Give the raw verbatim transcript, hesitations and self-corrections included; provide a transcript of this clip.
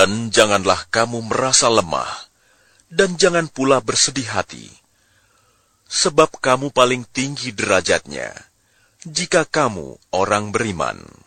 Dan janganlah kamu merasa lemah, dan jangan pula bersedih hati, sebab kamu paling tinggi derajatnya, jika kamu orang beriman.